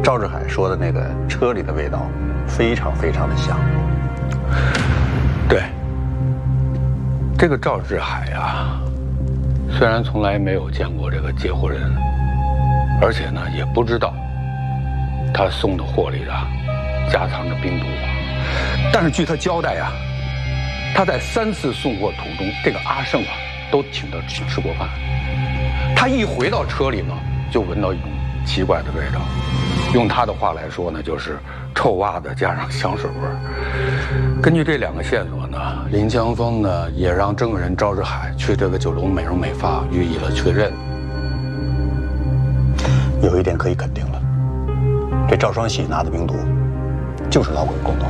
赵志海说的那个车里的味道，非常非常的像。 对，这个赵志海呀，虽然从来没有见过这个借货人，而且呢也不知道他送的货里夹藏着冰毒，但是据他交代呀，他在3次送货途中，这个阿胜都请他吃过饭。他一回到车里呢，就闻到一种奇怪的味道，用他的话来说呢，就是臭袜子加上香水味儿。根据这2个线索呢，林强峰呢也让证人赵志海去这个九龙美容美发予以了确认。 有一点可以肯定了，这赵双喜拿的冰毒，就是老鬼供的货。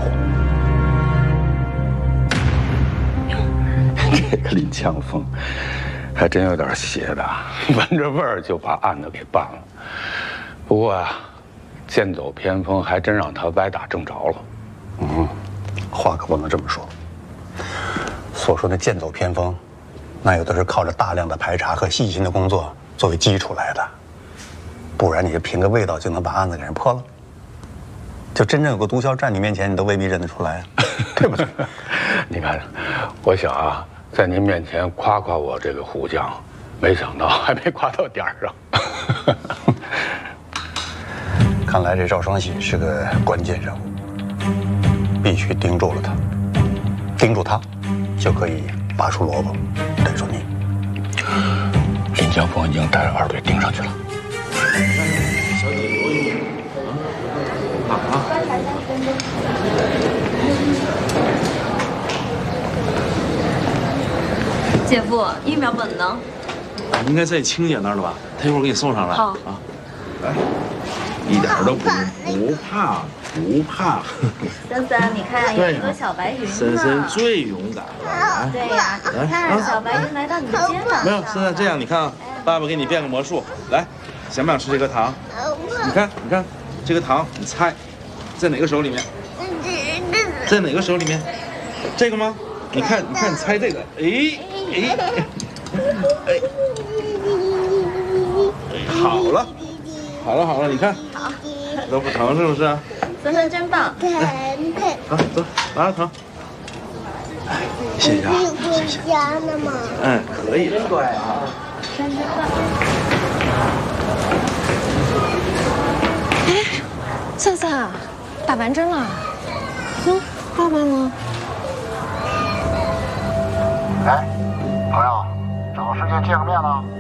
这个林强峰还真有点邪的，闻着味儿就把案子给办了。不过啊，剑走偏锋还真让他歪打正着了。 话可不能这么说。所说的剑走偏锋，那有的是靠着大量的排查和细心的工作作为基础来的，不然你就凭个味道就能把案子给人破了？就真正有个毒枭站你面前，你都未必认得出来，对不对？ 你看，我想啊，在您面前夸夸我这个虎将，没想到还没夸到点儿上。 看来这赵双喜是个关键人物，必须盯住了他，盯住他，就可以拔出萝卜逮住你。 林强峰已经带着2队盯上去了。 小姐留一步啊！ 姐夫，疫苗本呢？ 应该在青姐那儿了吧？她一会儿给你送上来。 好啊，来，一点都不怕，不怕。 森森，你看有一个小白云呢。 森森最勇敢了。 对呀，你看小白云来到你的肩膀上。 没有，森森这样，你看啊，爸爸给你变个魔术，来，想不想吃这颗糖？你看，你看，这个糖，你猜，在哪个手里面？在哪个手里面？这个吗？你看，你看，你猜这个，好了，好了，好了，你看，都不疼是不是？ 森森真棒。 好，走，拿着糖。谢谢啊，谢谢。 家呢吗？ 嗯，可以。真乖啊。 真棒。 哎，森森，打完针了？爸爸呢？ 哎，朋友，找个时间见个面了。